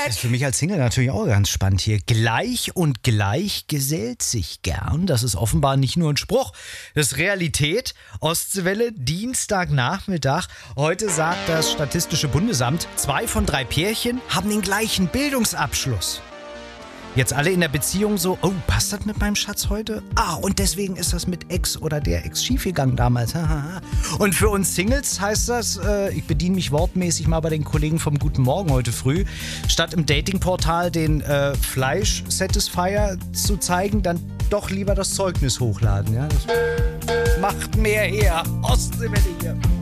ist für mich als Single natürlich auch ganz spannend hier. Gleich und gleich gesellt sich gern. Das ist offenbar nicht nur ein Spruch. Das ist Realität. Ostseewelle, Dienstagnachmittag. Heute sagt das Statistische Bundesamt, 2 von 3 Pärchen haben den gleichen Bildungsabschluss. Jetzt alle in der Beziehung so, oh, passt das mit meinem Schatz heute? Ah, und deswegen ist das mit Ex oder der Ex schiefgegangen damals. Und für uns Singles heißt das, ich bediene mich wortmäßig mal bei den Kollegen vom Guten Morgen heute früh, statt im Datingportal den Fleisch-Satisfier zu zeigen, dann doch lieber das Zeugnis hochladen. Ja? Das macht mehr her. Ostseewelle hier.